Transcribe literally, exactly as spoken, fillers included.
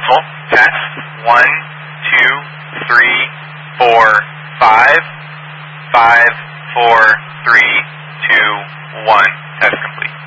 successful. Test. One, two, three, four, five. Five, four, three, two, one. Test complete.